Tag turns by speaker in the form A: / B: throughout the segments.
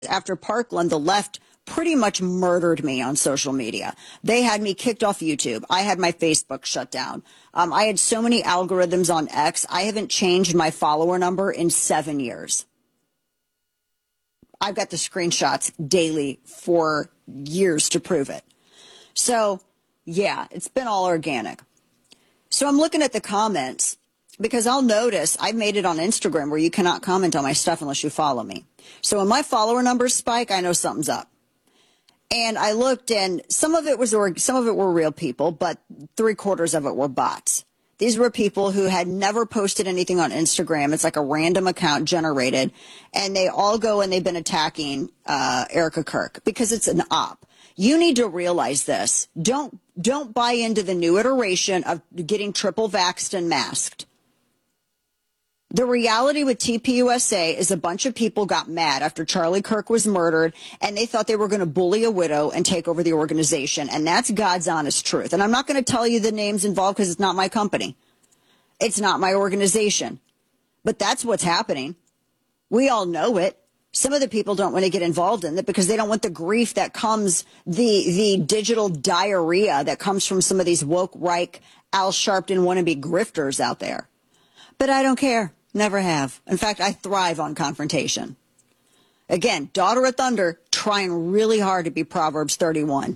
A: after Parkland, the left pretty much murdered me on social media. They had me kicked off YouTube. I had my Facebook shut down. I had so many algorithms on X. I haven't changed my follower number in 7 years. I've got the screenshots daily for years to prove it. So, yeah, it's been all organic. So I'm looking at the comments because I'll notice I've made it on Instagram where you cannot comment on my stuff unless you follow me. So when my follower numbers spike, I know something's up. And I looked, and some of it were real people, but 3/4 of it were bots. These were people who had never posted anything on Instagram. It's like a random account generated, and they all go and they've been attacking Erica Kirk because it's an op. You need to realize this. Don't buy into the new iteration of getting triple vaxxed and masked. The reality with TPUSA is a bunch of people got mad after Charlie Kirk was murdered, and they thought they were going to bully a widow and take over the organization. And that's God's honest truth. And I'm not going to tell you the names involved because it's not my company. It's not my organization. But that's what's happening. We all know it. Some of the people don't want to get involved in it because they don't want the grief that comes, the digital diarrhea that comes from some of these woke, Reich, Al Sharpton wannabe grifters out there. But I don't care. Never have. In fact, I thrive on confrontation. Again, daughter of thunder, trying really hard to be Proverbs 31.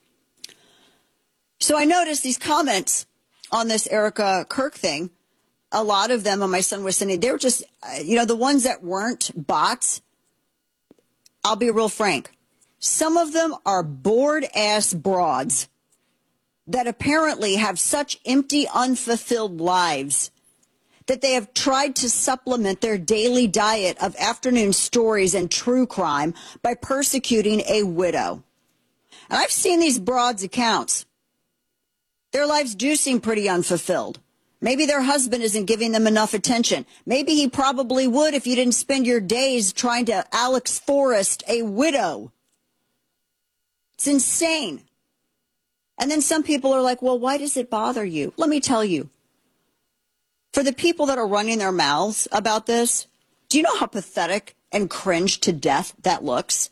A: So I noticed these comments on this Erica Kirk thing. A lot of them, and my son was sending, they were just, the ones that weren't bots. I'll be real frank. Some of them are bored-ass broads that apparently have such empty, unfulfilled lives that they have tried to supplement their daily diet of afternoon stories and true crime by persecuting a widow. And I've seen these broads' accounts. Their lives do seem pretty unfulfilled. Maybe their husband isn't giving them enough attention. Maybe he probably would if you didn't spend your days trying to Alex Forrest a widow. It's insane. And then some people are like, well, why does it bother you? Let me tell you. For the people that are running their mouths about this, do you know how pathetic and cringe to death that looks?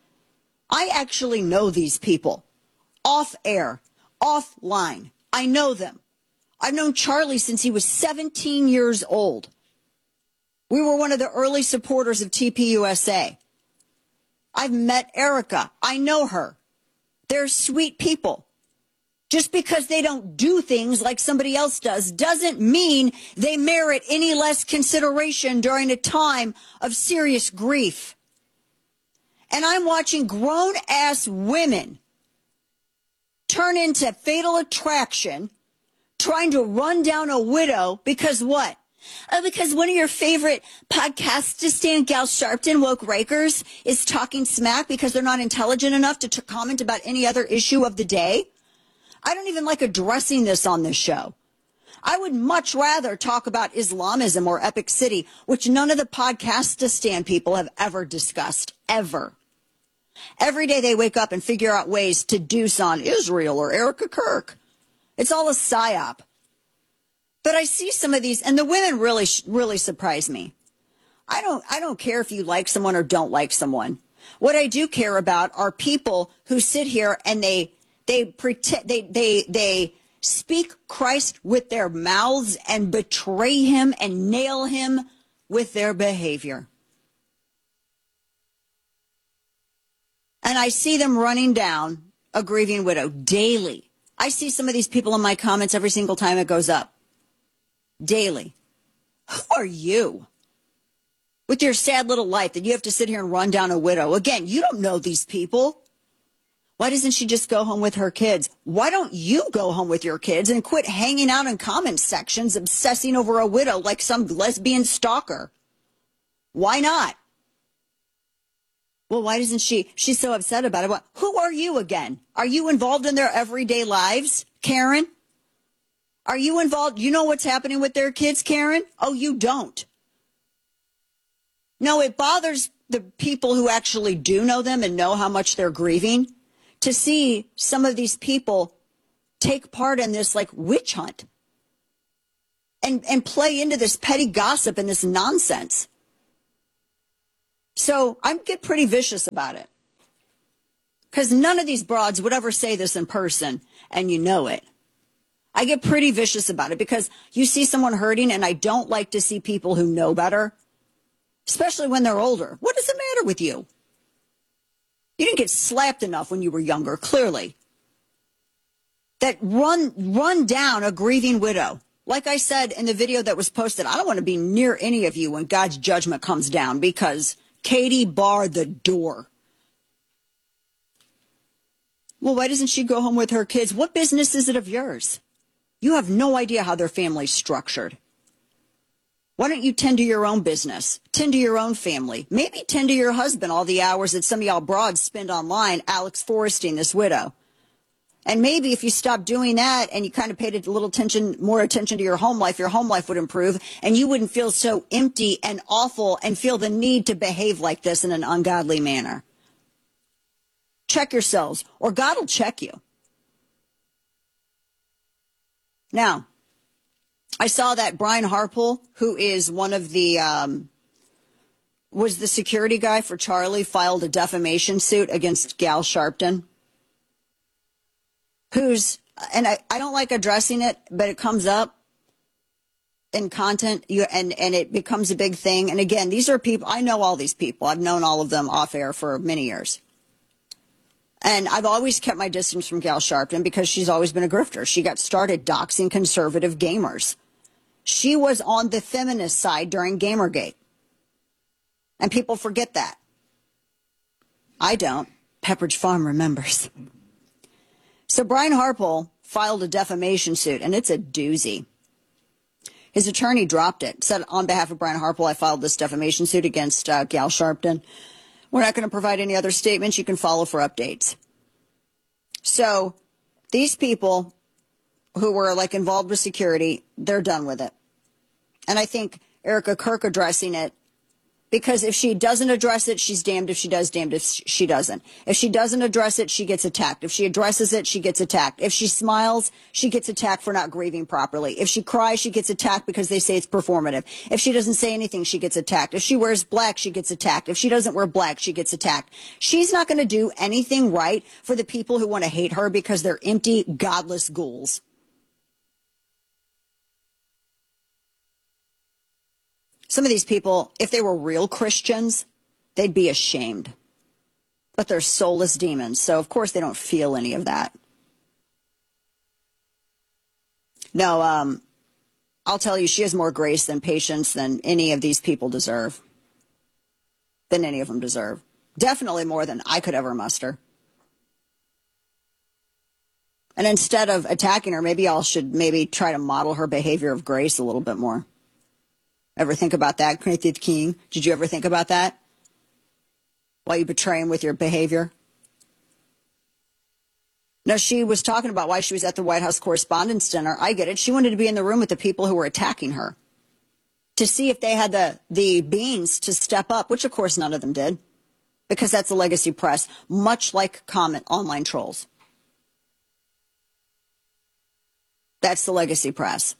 A: I actually know these people. Off air, offline. I know them. I've known Charlie since he was 17 years old. We were one of the early supporters of TPUSA. I've met Erica. I know her. They're sweet people. Just because they don't do things like somebody else does doesn't mean they merit any less consideration during a time of serious grief. And I'm watching grown-ass women turn into Fatal Attraction trying to run down a widow because what? Because one of your favorite podcastistan Gal Sharpton woke Rakers is talking smack because they're not intelligent enough to comment about any other issue of the day. I don't even like addressing this on this show. I would much rather talk about Islamism or Epic City, which none of the Podcastistan people have ever discussed, ever. Every day they wake up and figure out ways to deuce on Israel or Erica Kirk. It's all a psyop. But I see some of these, and the women really surprise me. I don't care if you like someone or don't like someone. What I do care about are people who sit here and they pretend they speak Christ with their mouths and betray him and nail him with their behavior. And I see them running down a grieving widow daily. I see some of these people in my comments every single time it goes up. Daily. Who are you? With your sad little life that you have to sit here and run down a widow. Again, you don't know these people. Why doesn't she just go home with her kids? Why don't you go home with your kids and quit hanging out in comment sections obsessing over a widow like some lesbian stalker? Why not? Well, why doesn't she's so upset about it? Well, who are you again? Are you involved in their everyday lives, Karen? Are you involved? You know what's happening with their kids, Karen? Oh, you don't. No, it bothers the people who actually do know them and know how much they're grieving to see some of these people take part in this like witch hunt and play into this petty gossip and this nonsense. So I get pretty vicious about it. Because none of these broads would ever say this in person, and you know it. I get pretty vicious about it because you see someone hurting, and I don't like to see people who know better, especially when they're older. What is the matter with you? You didn't get slapped enough when you were younger, clearly. That run down a grieving widow. Like I said in the video that was posted, I don't want to be near any of you when God's judgment comes down because Katie barred the door. Well, why doesn't she go home with her kids? What business is it of yours? You have no idea how their family's structured. Why don't you tend to your own business? Tend to your own family. Maybe tend to your husband all the hours that some of y'all broads spend online, Alex Foresting this widow. And maybe if you stopped doing that and you kind of paid a little more attention to your home life would improve and you wouldn't feel so empty and awful and feel the need to behave like this in an ungodly manner. Check yourselves, or God will check you. Now, I saw that Brian Harpole, who is one of the, was the security guy for Charlie, filed a defamation suit against Gal Sharpton. And I don't like addressing it, but it comes up in content and it becomes a big thing. And again, these are people, I know all these people. I've known all of them off air for many years. And I've always kept my distance from Gal Sharpton because she's always been a grifter. She got started doxing conservative gamers. She was on the feminist side during Gamergate. And people forget that. I don't. Pepperidge Farm remembers. So Brian Harpole filed a defamation suit, and it's a doozy. His attorney dropped it, said on behalf of Brian Harpole, I filed this defamation suit against Gal Sharpton. We're not going to provide any other statements. You can follow for updates. So these people who were like involved with security, they're done with it. And I think Erica Kirk addressing it, because if she doesn't address it, she's damned if she does, damned if she doesn't. If she doesn't address it, she gets attacked. If she addresses it, she gets attacked. If she smiles, she gets attacked for not grieving properly. If she cries, she gets attacked because they say it's performative. If she doesn't say anything, she gets attacked. If she wears black, she gets attacked. If she doesn't wear black, she gets attacked. She's not going to do anything right for the people who want to hate her because they're empty, godless ghouls. Some of these people, if they were real Christians, they'd be ashamed. But they're soulless demons, so of course they don't feel any of that. No, I'll tell you, she has more grace than patience than any of these people deserve. Than any of them deserve. Definitely more than I could ever muster. And instead of attacking her, maybe I should try to model her behavior of grace a little bit more. Ever think about that, Corinthian King? Did you ever think about that? While you betray him with your behavior? No, she was talking about why she was at the White House Correspondents' Dinner. I get it. She wanted to be in the room with the people who were attacking her to see if they had the beans to step up, which, of course, none of them did, because that's the legacy press, much like comment online trolls. That's the legacy press.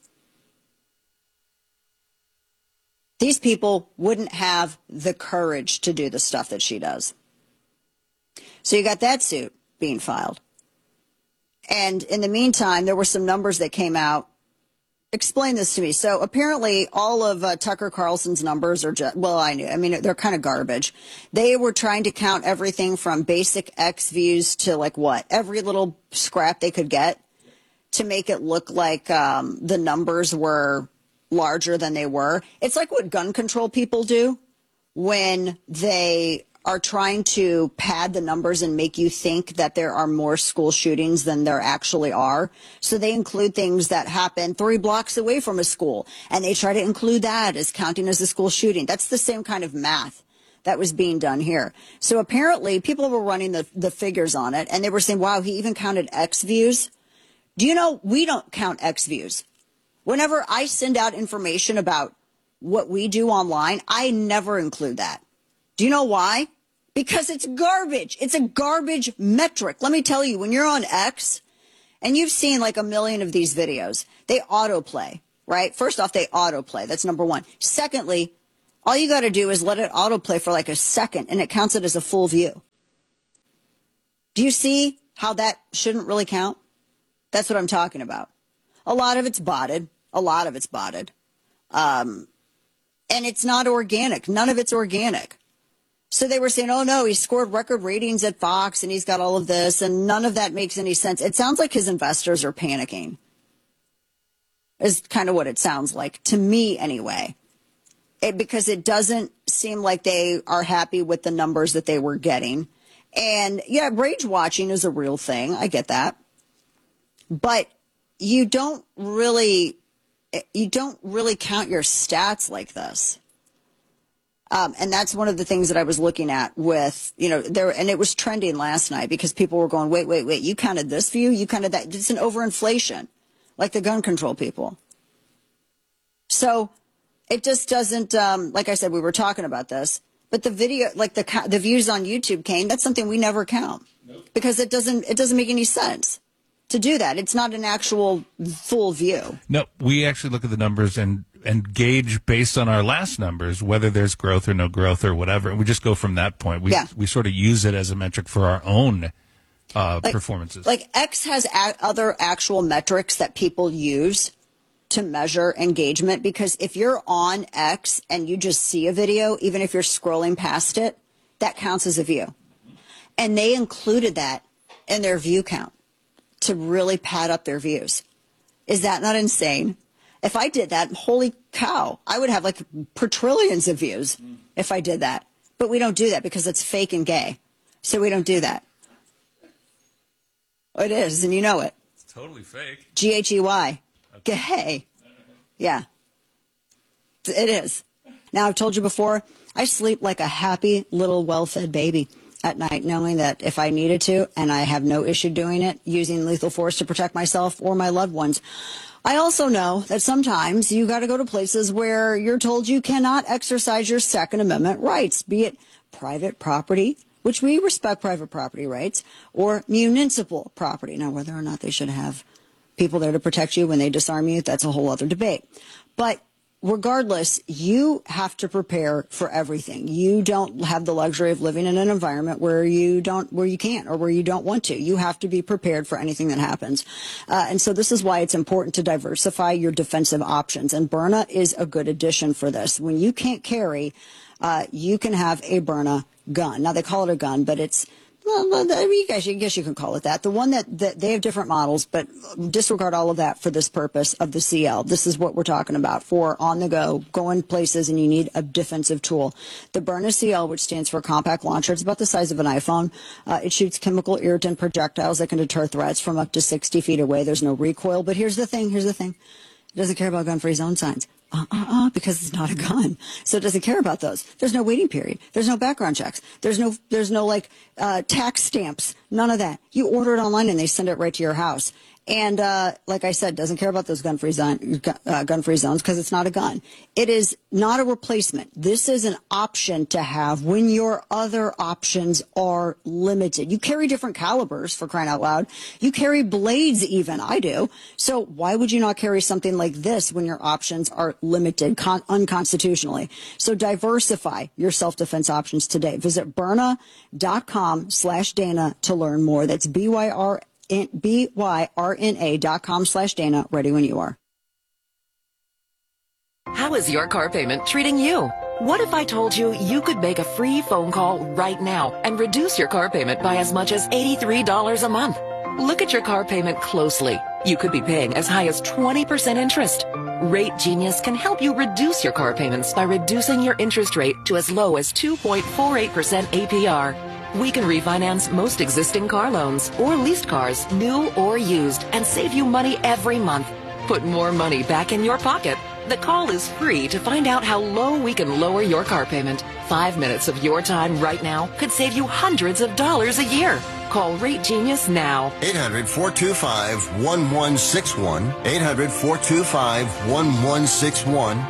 A: These people wouldn't have the courage to do the stuff that she does. So you got that suit being filed. And in the meantime, there were some numbers that came out. Explain this to me. So apparently all of Tucker Carlson's numbers are just, well, I mean, they're kind of garbage. They were trying to count everything from basic X views to like what? Every little scrap they could get to make it look like the numbers were larger than they were. It's like what gun control people do when they are trying to pad the numbers and make you think that there are more school shootings than there actually are. So they include things that happen 3 blocks away from a school, and they try to include that as counting as a school shooting. That's the same kind of math that was being done here. So apparently people were running the figures on it, and they were saying, wow, he even counted X views. Do you know we don't count X views? Whenever I send out information about what we do online, I never include that. Do you know why? Because it's garbage. It's a garbage metric. Let me tell you, when you're on X, and you've seen like a million of these videos, they autoplay, right? First off, they autoplay. That's number one. Secondly, All you got to do is let it autoplay for like a second, and it counts it as a full view. Do you see how that shouldn't really count? That's what I'm talking about. A lot of it's botted. And it's not organic. None of it's organic. So they were saying, oh, no, he scored record ratings at Fox and he's got all of this, and none of that makes any sense. It sounds like his investors are panicking, is kind of what it sounds like, to me anyway, because it doesn't seem like they are happy with the numbers that they were getting. And, yeah, rage watching is a real thing. I get that. But you don't really count your stats like this. And that's one of the things that I was looking at with, and it was trending last night because people were going, wait, you counted this view? You counted that? It's an overinflation, like the gun control people. So it just doesn't, like I said, we were talking about this, but the video, like the views on YouTube, Kane, that's something we never count. Nope. Because it doesn't make any sense to do that. It's not an actual full view.
B: No, we actually look at the numbers and gauge based on our last numbers whether there's growth or no growth or whatever. And we just go from that point. We sort of use it as a metric for our own performances. Like
A: X has other actual metrics that people use to measure engagement, because if you're on X and you just see a video, even if you're scrolling past it, that counts as a view. And they included that in their view count to really pad up their views. Is that not insane? If I did that, holy cow, I would have like per trillions of views if I did that. But we don't do that because it's fake and gay. So we don't do that. It is, and you know it.
B: It's totally fake.
A: G-H-E-Y. Gay. Yeah. It is. Now, I've told you before, I sleep like a happy little well-fed baby at night, knowing that if I needed to, and I have no issue doing it, using lethal force to protect myself or my loved ones. I also know that sometimes you got to go to places where you're told you cannot exercise your Second Amendment rights, be it private property, which we respect private property rights, or municipal property. Now, whether or not they should have people there to protect you when they disarm you, that's a whole other debate. But regardless, you have to prepare for everything. You don't have the luxury of living in an environment where you can't, or where you don't want to. You have to be prepared for anything that happens. And so this is why it's important to diversify your defensive options. And Byrna is a good addition for this. When you can't carry, you can have a Byrna gun. Now, they call it a gun, but it's, well, I guess you can call it that. The one that they have different models, but disregard all of that for this purpose of the CL. This is what we're talking about for on the go, going places, and you need a defensive tool. The Byrna CL, which stands for Compact Launcher, it's about the size of an iPhone. It shoots chemical irritant projectiles that can deter threats from up to 60 feet away. There's no recoil. But here's the thing. It doesn't care about gun-free zone signs. Because it's not a gun. So it doesn't care about those. There's no waiting period. There's no background checks. There's no tax stamps. None of that. You order it online and they send it right to your house. And like I said, doesn't care about those gun-free zones because it's not a gun. It is not a replacement. This is an option to have when your other options are limited. You carry different calibers, for crying out loud. You carry blades even. I do. So why would you not carry something like this when your options are limited unconstitutionally? So diversify your self-defense options today. Visit Byrna.com/Dana to learn more. That's BYRNA.com/Dana. Ready when you are.
C: How is your car payment treating you? What if I told you you could make a free phone call right now and reduce your car payment by as much as $83 a month? Look at your car payment closely. You could be paying as high as 20% interest. Rate Genius can help you reduce your car payments by reducing your interest rate to as low as 2.48% APR. We can refinance most existing car loans or leased cars, new or used, and save you money every month. Put more money back in your pocket. The call is free to find out how low we can lower your car payment. 5 minutes of your time right now could save you hundreds of dollars a year. Call Rate Genius now.
D: 800-425-1161. 800-425-1161.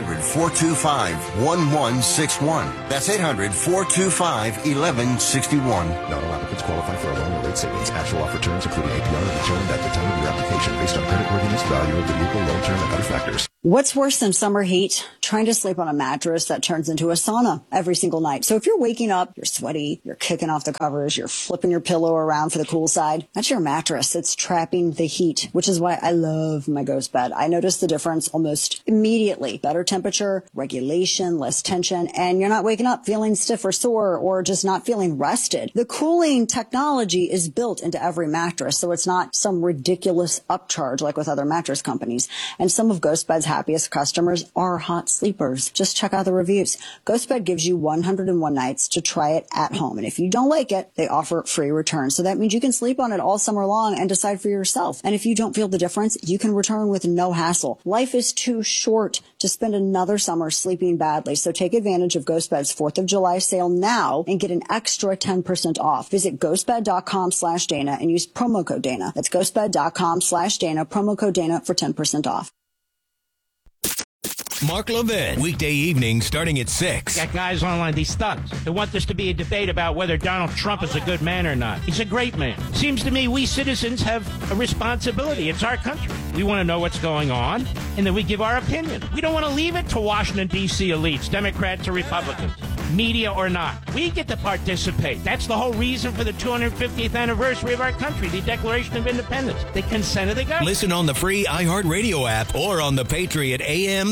D: 800-425-1161. That's 800-425-1161.
E: Not all applicants qualify for a loan or rate savings. Actual offer terms, including APR, are determined at the time of your application based on creditworthiness, value of the vehicle, loan term, and other factors.
A: What's worse than summer heat? Trying to sleep on a mattress that turns into a sauna every single night. So if you're waking up, you're sweaty, you're kicking off the covers, you're flipping your pillow around for the cool side, that's your mattress. It's trapping the heat, which is why I love my Ghost bed. I notice the difference almost immediately. Better temperature, regulation, less tension, and you're not waking up feeling stiff or sore or just not feeling rested. The cooling technology is built into every mattress, so it's not some ridiculous upcharge like with other mattress companies. And some of Ghost Bed's happiest customers are hot sleepers. Just check out the reviews. GhostBed gives you 101 nights to try it at home. And if you don't like it, they offer free returns. So that means you can sleep on it all summer long and decide for yourself. And if you don't feel the difference, you can return with no hassle. Life is too short to spend another summer sleeping badly. So take advantage of GhostBed's 4th of July sale now and get an extra 10% off. Visit ghostbed.com/Dana and use promo code Dana. That's ghostbed.com/Dana, promo code Dana for 10% off.
F: Mark Levin, weekday evenings starting at 6.
G: Got guys online, these thugs, they want this to be a debate about whether Donald Trump is a good man or not. He's a great man. Seems to me we citizens have a responsibility. It's our country. We want to know what's going on, and then we give our opinion. We don't want to leave it to Washington, D.C. elites, Democrats or Republicans, media or not. We get to participate. That's the whole reason for the 250th anniversary of our country, the Declaration of Independence, the consent of the government.
F: Listen on the free iHeartRadio app or on the Patriot AM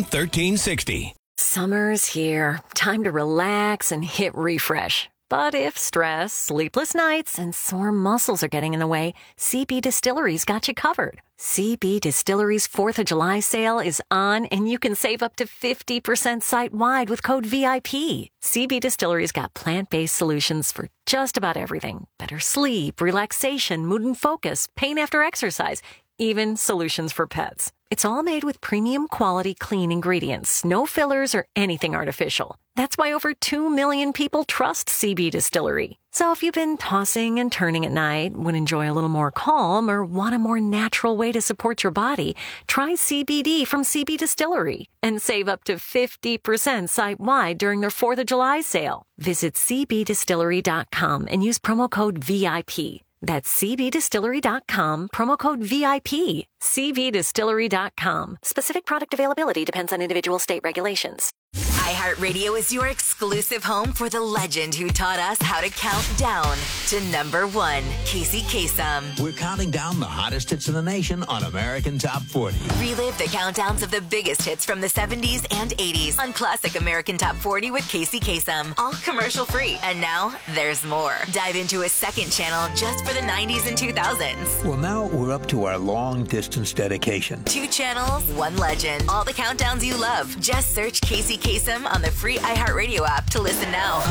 F: 1360.
H: Summer's here. Time to relax and hit refresh. But if stress, sleepless nights, and sore muscles are getting in the way, CB Distillery's got you covered. CB Distillery's 4th of July sale is on, and you can save up to 50% site-wide with code VIP. CB Distillery's got plant-based solutions for just about everything. Better sleep, relaxation, mood and focus, pain after exercise, even solutions for pets. It's all made with premium quality clean ingredients, no fillers or anything artificial. That's why over 2 million people trust CB Distillery. So if you've been tossing and turning at night, would enjoy a little more calm, or want a more natural way to support your body, try CBD from CB Distillery and save up to 50% site-wide during their 4th of July sale. Visit cbdistillery.com and use promo code VIP. That's cbdistillery.com, promo code VIP. cbdistillery.com. Specific product availability depends on individual state regulations.
I: iHeartRadio is your exclusive home for the legend who taught us how to count down to number 1, Casey Kasem.
J: We're counting down the hottest hits in the nation on American Top 40.
I: Relive the countdowns of the biggest hits from the 70s and 80s on Classic American Top 40 with Casey Kasem. All commercial free. And now there's more. Dive into a second channel just for the 90s and 2000s.
J: Well, now we're up to our long distance dedication.
I: 2 channels, 1 legend. All the countdowns you love. Just search Casey Kasem on the free iHeartRadio app to listen now.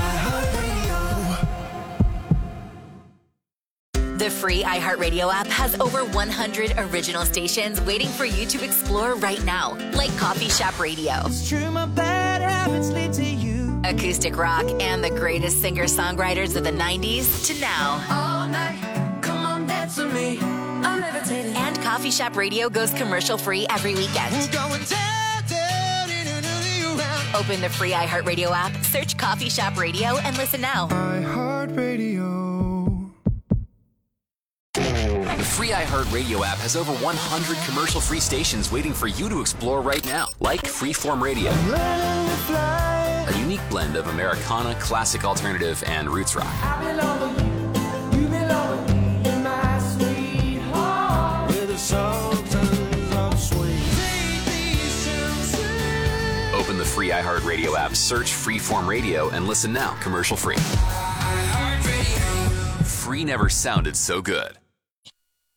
I: The free iHeartRadio app has over 100 original stations waiting for you to explore right now, like Coffee Shop Radio,
K: It's true, my bad habits lead to you.
I: acoustic rock, and the greatest singer-songwriters of the 90s to now.
K: All night, come on, dance with me. I'm levitating.
I: And Coffee Shop Radio goes commercial-free every weekend.
K: We're going down, down, around.
I: Open the free iHeartRadio app, search Coffee Shop Radio, and listen now.
K: iHeartRadio.
L: The free iHeartRadio app has over 100 commercial-free stations waiting for you to explore right now, like Freeform Radio, a unique blend of Americana, classic alternative, and roots rock.
K: I belong with you, you belong with me, in my sweetheart. With the sultans of swing. Take these chances.
L: Open the free iHeartRadio app, search Freeform Radio, and listen now, commercial-free. Free never sounded so good.